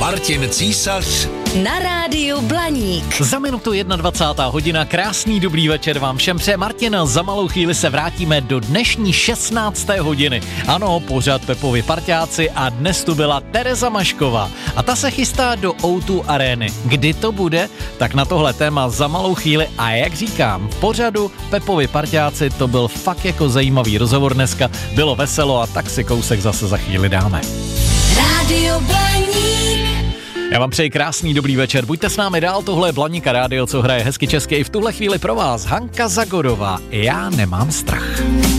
Martin Císař na rádiu Blaník. Za minutu 21. hodina, krásný dobrý večer vám všem přeje Martin. Za malou chvíli se vrátíme do dnešní 16. hodiny. Ano, pořád Pepovi parťáci a dnes tu byla Tereza Mašková. A ta se chystá do O2 Areny. Kdy to bude? Tak na tohle téma za malou chvíli a jak říkám, v pořadu Pepovi parťáci to byl fakt jako zajímavý rozhovor dneska. Bylo veselo a tak si kousek zase za chvíli dáme. Rádio Blaník. Já vám přeji krásný dobrý večer, buďte s námi dál, tohle je Blaník a rádio, co hraje hezky česky i v tuhle chvíli pro vás. Hanka Zagorová, Já nemám strach.